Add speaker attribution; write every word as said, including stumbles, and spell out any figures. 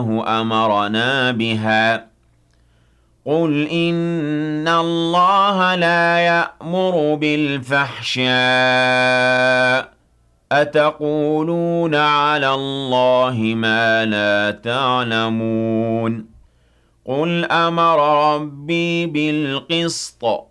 Speaker 1: أمرنا بها قل إن الله لا يأمر بالفحشاء أتقولون على الله ما لا تعلمون قل أمر ربي بالقسط